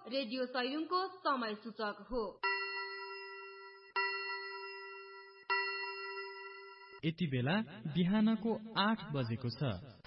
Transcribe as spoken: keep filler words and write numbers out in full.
Radio सैलुङको समय सूचक हो। यति बेला बिहानको आठ बजेको छ।